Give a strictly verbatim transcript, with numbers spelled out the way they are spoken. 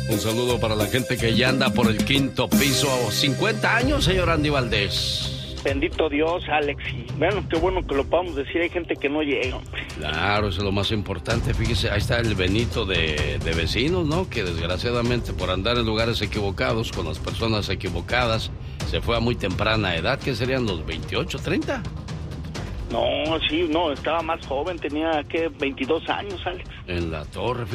Un saludo para la gente que ya anda por el quinto piso. cincuenta años, señor Andy Valdés. Bendito Dios, Alex. Y bueno, qué bueno que lo podamos decir. Hay gente que no llega, hombre. Claro, eso es lo más importante. Fíjese, ahí está el Benito de, de vecinos, ¿no? Que desgraciadamente por andar en lugares equivocados, con las personas equivocadas, se fue a muy temprana edad. ¿Qué serían los veintiocho, treinta? No, sí, no, estaba más joven. Tenía, ¿qué? veintidós años, Alex. En la torre.